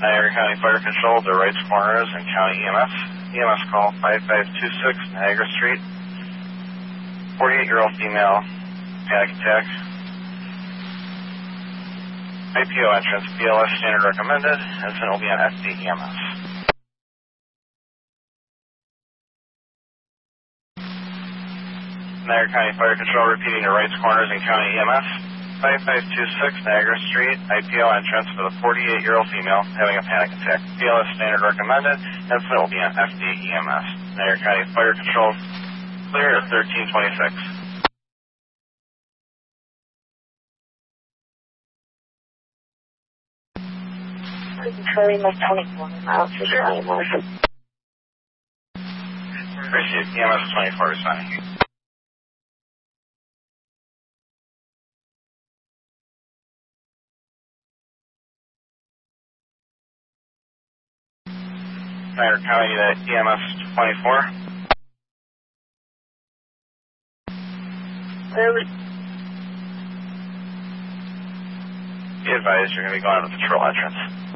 Niagara County Fire Control, the Wrights Corners, and County EMS. EMS call 5526 Niagara Street. 48-year-old female, panic attack. IPO entrance, BLS standard recommended. Incident will be on FD EMS. Niagara County Fire Control repeating the Wrights Corners and County EMS. 5526 Niagara Street, IPO entrance for the 48-year-old female having a panic attack. BLS standard recommended. Incident will be on FD EMS. Niagara County Fire Control clear at 1326. Curry my 24 miles to Charlie Morrison. Appreciate EMS 24 responding. Niagara County EMS 24. Be advised you're going to be going to the patrol entrance.